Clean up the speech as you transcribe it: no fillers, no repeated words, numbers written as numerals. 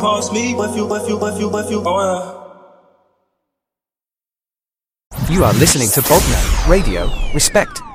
Past me, if you, You are listening to Bogner Radio. Respect.